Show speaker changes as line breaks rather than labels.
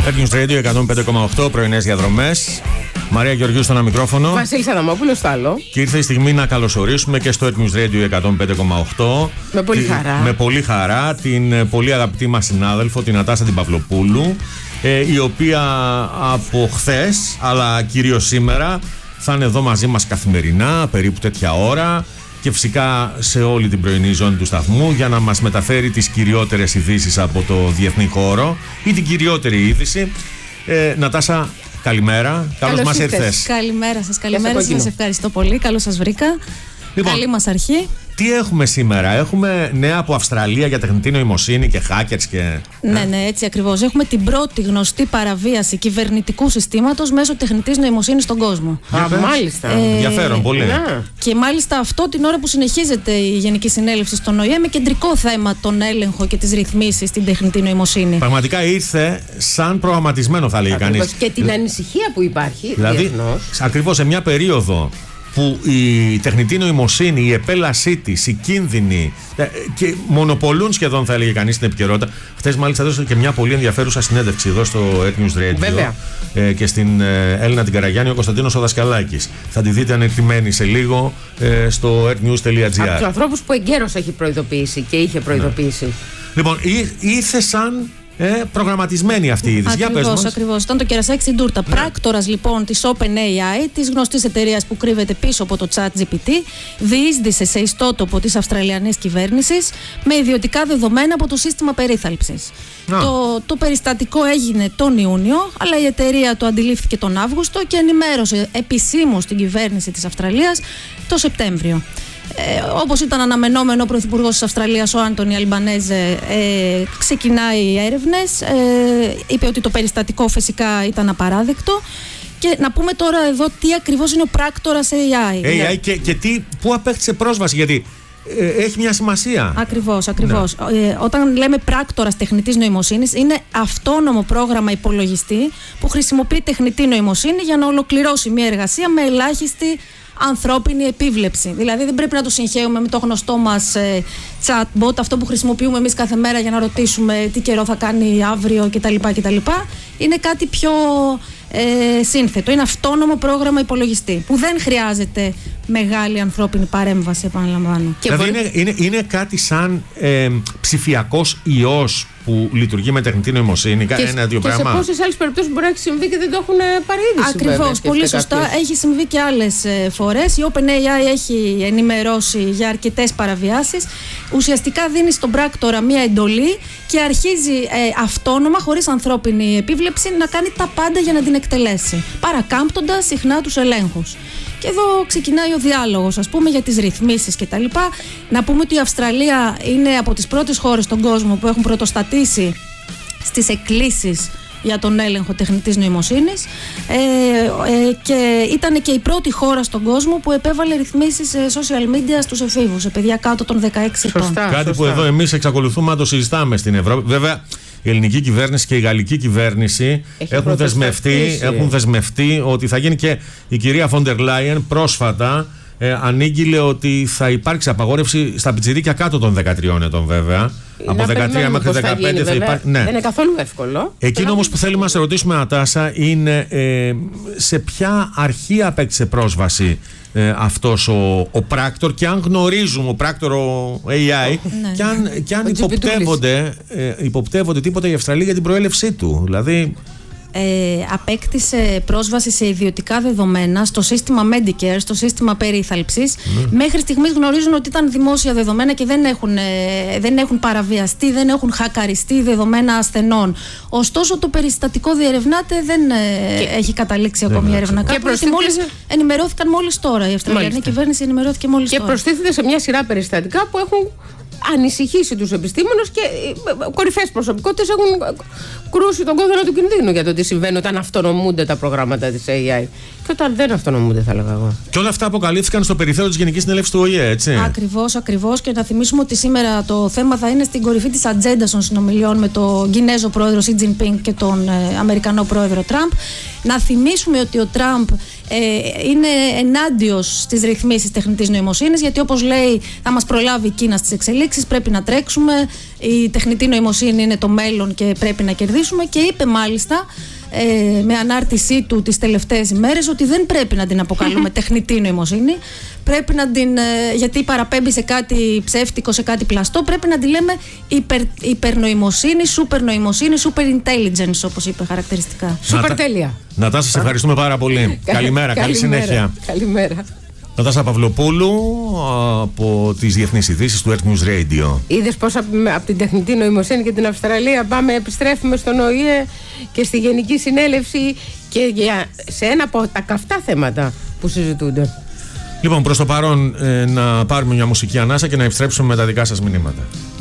News Radio 105,8, πρωινές διαδρομές. Μαρία Γεωργίου στο ένα μικρόφωνο.
Βασίλης Αδαμόπουλος στο άλλο.
Και ήρθε η στιγμή να καλωσορίσουμε και στο News Radio 105,8.
Με πολύ χαρά.
Με πολύ χαρά την πολύ αγαπητή μας συνάδελφο, την Νατάσα την Παυλοπούλου, η οποία από χθες, αλλά κυρίως σήμερα, θα είναι εδώ μαζί μας καθημερινά, περίπου τέτοια ώρα. Και φυσικά σε όλη την πρωινή ζώνη του σταθμού για να μας μεταφέρει τις κυριότερες ειδήσεις από το διεθνή χώρο ή την κυριότερη είδηση. Νατάσα, καλημέρα. Καλώς μας ήρθες.
Καλημέρα σας, ευχαριστώ πολύ. Καλώς σας βρήκα.
Λοιπόν,
καλή μας αρχή.
Τι έχουμε σήμερα? Έχουμε νέα από Αυστραλία για τεχνητή νοημοσύνη και hackers και...
Ναι, έτσι ακριβώς. Έχουμε την πρώτη γνωστή παραβίαση κυβερνητικού συστήματος μέσω τεχνητής νοημοσύνης στον κόσμο.
Μάλιστα.
Ενδιαφέρον πολύ.
Και μάλιστα αυτό την ώρα που συνεχίζεται η Γενική Συνέλευση στον ΟΗΕ με κεντρικό θέμα τον έλεγχο και τις ρυθμίσεις στην τεχνητή νοημοσύνη.
Πραγματικά ήρθε σαν προγραμματισμένο, θα λέγει κανείς.
Και την ανησυχία που υπάρχει
δηλαδή, ακριβώς σε μια περίοδο που η τεχνητή νοημοσύνη, η επέλασή της, οι κίνδυνοι και μονοπολούν σχεδόν, θα έλεγε κανείς, την επικαιρότητα. Χθες μάλιστα έδωσε και μια πολύ ενδιαφέρουσα συνέντευξη εδώ στο News Radio.
Βέβαια.
Και στην Έλληνα την Καραγιάννη, ο Κωνσταντίνος ο Δασκαλάκης. Θα τη δείτε ανεκτημένη σε λίγο στο earthnews.gr.
Από τους ανθρώπους που εγκαίρως έχει προειδοποιήσει και είχε προειδοποιήσει.
Ναι. Λοιπόν, ήρθε σαν προγραμματισμένη αυτή η είδηση.
Ακριβώς. Ήταν το κερασάκι στην τούρτα. Ναι. Πράκτορας λοιπόν της OpenAI, της γνωστής εταιρείας που κρύβεται πίσω από το ChatGPT, διείσδησε σε ιστότοπο της Αυστραλιανής κυβέρνησης με ιδιωτικά δεδομένα από το σύστημα περίθαλψης. Το περιστατικό έγινε τον Ιούνιο, αλλά η εταιρεία το αντιλήφθηκε τον Αύγουστο και ενημέρωσε επισήμως την κυβέρνηση της Αυστραλίας το Σεπτέμβριο. Όπως ήταν αναμενόμενο, ο Πρωθυπουργός της Αυστραλίας, ο Άντονι Αλμπανέζε, ξεκινάει έρευνες. Είπε ότι το περιστατικό φυσικά ήταν απαράδεκτο. Και να πούμε τώρα εδώ τι ακριβώς είναι ο πράκτορας AI.
AI και πού απέκτησε πρόσβαση, γιατί έχει μια σημασία.
Ακριβώς. Ναι. Όταν λέμε πράκτορας τεχνητής νοημοσύνης, είναι αυτόνομο πρόγραμμα υπολογιστή που χρησιμοποιεί τεχνητή νοημοσύνη για να ολοκληρώσει μια εργασία με ελάχιστη ανθρώπινη επίβλεψη. Δηλαδή δεν πρέπει να το συγχαίουμε με το γνωστό μας chatbot, αυτό που χρησιμοποιούμε εμείς κάθε μέρα για να ρωτήσουμε τι καιρό θα κάνει αύριο κτλ. Είναι κάτι πιο σύνθετο. Είναι αυτόνομο πρόγραμμα υπολογιστή που δεν χρειάζεται μεγάλη ανθρώπινη παρέμβαση, επαναλαμβάνω.
Δηλαδή είναι κάτι σαν ψηφιακός ιός που λειτουργεί με τεχνητή νοημοσύνη. Ένα-δύο πράγματα.
Και σε πόσες άλλες περιπτώσεις μπορεί να έχει συμβεί και δεν το έχουν παρήδηση.
Ακριβώς, πολύ σωστά. Έχει συμβεί και άλλες φορές. Η OpenAI έχει ενημερώσει για αρκετές παραβιάσεις. Ουσιαστικά δίνει στον πράκτορα μία εντολή και αρχίζει αυτόνομα, χωρίς ανθρώπινη επίβλεψη, να κάνει τα πάντα για να την εκτελέσει, παρακάμπτοντας συχνά τους ελέγχους. Και εδώ ξεκινάει ο διάλογος, ας πούμε, για τις ρυθμίσεις κτλ. Να πούμε ότι η Αυστραλία είναι από τις πρώτες χώρες στον κόσμο που έχουν πρωτοστατήσει στις εκκλήσεις για τον έλεγχο τεχνητής νοημοσύνης και ήταν και η πρώτη χώρα στον κόσμο που επέβαλε ρυθμίσεις σε social media στους εφήβους, σε παιδιά κάτω των 16 ετών.
Κάτι που εδώ εμείς εξακολουθούμε να το συζητάμε στην Ευρώπη. Βέβαια, η ελληνική κυβέρνηση και η γαλλική κυβέρνηση έχουν δεσμευτεί ότι θα γίνει, και η κυρία Φόντερ Λάιεν πρόσφατα ανήγγειλε ότι θα υπάρξει απαγόρευση στα πιτσιρίκια κάτω των 13 ετών, βέβαια. Από 13 μέχρι 15 θα υπάρχει. Ναι.
Δεν είναι καθόλου εύκολο.
Εκείνο όμως που θέλουμε να σε ρωτήσουμε, Νατάσα, είναι σε ποια αρχή απέκτησε πρόσβαση αυτός ο πράκτορ, και αν γνωρίζουμε ο πράκτορο AI, και αν υποπτεύονται τίποτα οι Αυστραλοί για την προέλευσή του. Δηλαδή
απέκτησε πρόσβαση σε ιδιωτικά δεδομένα στο σύστημα Medicare, στο σύστημα περίθαλψης. Μέχρι στιγμής γνωρίζουν ότι ήταν δημόσια δεδομένα και δεν έχουν παραβιαστεί, δεν έχουν χακαριστεί δεδομένα ασθενών. Ωστόσο το περιστατικό διερευνάται, δεν έχει καταλήξει ακόμη η έρευνα. Ενημερώθηκαν μόλις τώρα. Η Αυστραλιανή κυβέρνηση ενημερώθηκε μόλις τώρα.
Και προστίθεται σε μια σειρά περιστατικά που έχουν ανησυχήσει τους επιστήμονες και κορυφαίες προσωπικότητες έχουν κρούσει τον κόδωνα του κινδύνου για το τι συμβαίνει όταν αυτονομούνται τα προγράμματα της AI και όταν δεν αυτονομούνται, θα έλεγα εγώ.
Και όλα αυτά αποκαλύφθηκαν στο περιθώριο της Γενικής Συνέλευσης του ΟΗΕ, έτσι.
Ακριβώς. Και να θυμίσουμε ότι σήμερα το θέμα θα είναι στην κορυφή της ατζέντας των συνομιλιών με τον Κινέζο πρόεδρο Σι Τζινπίνγκ και τον Αμερικανό πρόεδρο Τραμπ. Να θυμίσουμε ότι ο Τραμπ είναι ενάντιος στις ρυθμίσεις τεχνητής νοημοσύνης, γιατί όπως λέει θα μας προλάβει η Κίνα στις εξελίξεις. εξελίξεις, πρέπει να τρέξουμε, η τεχνητή νοημοσύνη είναι το μέλλον και πρέπει να κερδίσουμε, και είπε μάλιστα με ανάρτησή του τις τελευταίες ημέρες ότι δεν πρέπει να την αποκαλούμε τεχνητή νοημοσύνη, πρέπει να την, γιατί παραπέμπει σε κάτι ψεύτικο, σε κάτι πλαστό, πρέπει να τη λέμε υπερνοημοσύνη, σούπερ νοημοσύνη, super intelligence, όπως είπε χαρακτηριστικά.
Σούπερ τέλεια.
Νατάσα, σε ευχαριστούμε πάρα πολύ. Καλημέρα, καλή συνέχεια.
Καλημέρα.
Νατάσα Παυλοπούλου από τις Διεθνείς Ειδήσεις του Earth News Radio.
Είδες πώς από την τεχνητή νοημοσύνη και την Αυστραλία επιστρέφουμε στον ΟΗΕ και στη Γενική Συνέλευση και σε ένα από τα καυτά θέματα που συζητούνται.
Λοιπόν, προς το παρόν να πάρουμε μια μουσική ανάσα και να επιστρέψουμε με τα δικά σας μηνύματα.